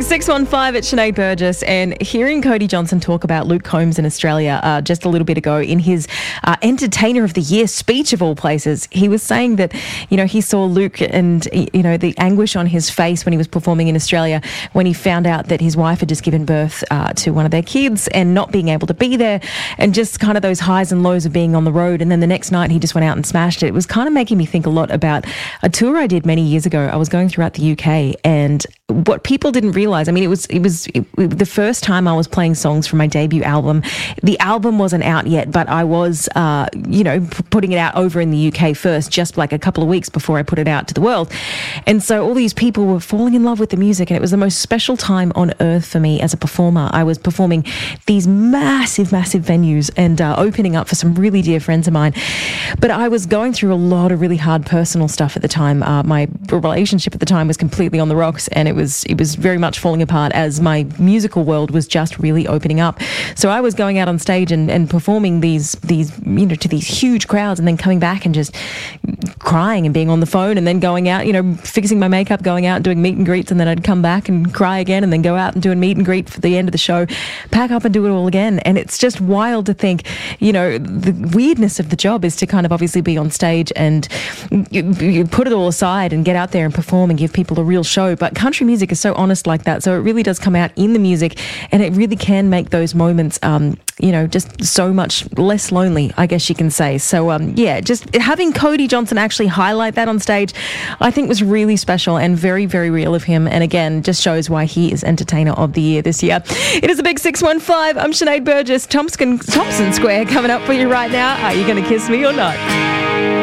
615 at Sinead Burgess, and hearing Cody Johnson talk about Luke Combs in Australia just a little bit ago in his Entertainer of the Year speech of all places, he was saying that, you know, he saw Luke and, you know, the anguish on his face when he was performing in Australia when he found out that his wife had just given birth to one of their kids and not being able to be there, and just kind of those highs and lows of being on the road. And then the next night he just went out and smashed it. It was kind of making me think a lot about a tour I did many years ago. I was going throughout the UK, and what people didn't realise, I mean, it was the first time I was playing songs from my debut album. The album wasn't out yet, but I was, putting it out over in the UK first, just like a couple of weeks before I put it out to the world. And so all these people were falling in love with the music, and it was the most special time on earth for me as a performer. I was performing these massive, massive venues and opening up for some really dear friends of mine. But I was going through a lot of really hard personal stuff at the time. My relationship at the time was completely on the rocks, and it was very much falling apart as my musical world was just really opening up. So I was going out on stage and performing these to these huge crowds, and then coming back and just crying and being on the phone, and then going out, fixing my makeup, going out and doing meet and greets, and then I'd come back and cry again, and then go out and do a meet and greet for the end of the show, pack up and do it all again. And it's just wild to think, the weirdness of the job is to kind of obviously be on stage and you put it all aside and get out there and perform and give people a real show. But country music is so honest like that, so it really does come out in the music, and it really can make those moments just so much less lonely, I guess you can say. So just having Cody Johnson actually highlight that on stage, I think was really special and very, very real of him, and again just shows why he is Entertainer of the Year this year. It is a big 615. I'm Sinead Burgess. Thompson Square coming up for you right now. Are you going to kiss me or not?